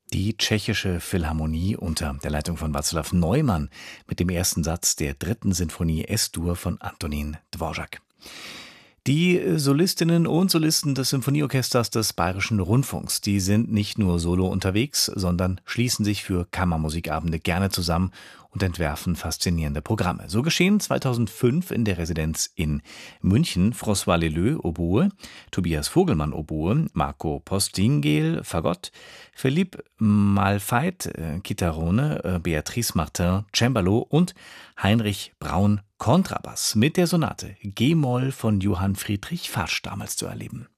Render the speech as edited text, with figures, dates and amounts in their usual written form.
Die Tschechische Philharmonie unter der Leitung von Václav Neumann mit dem ersten Satz der dritten Sinfonie S-Dur von Antonín Dvořák. Die Solistinnen und Solisten des Symphonieorchesters des Bayerischen Rundfunks, die sind nicht nur solo unterwegs, sondern schließen sich für Kammermusikabende gerne zusammen und entwerfen faszinierende Programme. So geschehen 2005 in der Residenz in München François Leleux, Oboe, Tobias Vogelmann, Oboe, Marco Postingel, Fagott, Philippe Malfait, Chitarrone, Beatrice Martin, Cembalo und Heinrich Braun, Kontrabass mit der Sonate G-Moll von Johann Friedrich Fatsch damals zu erleben.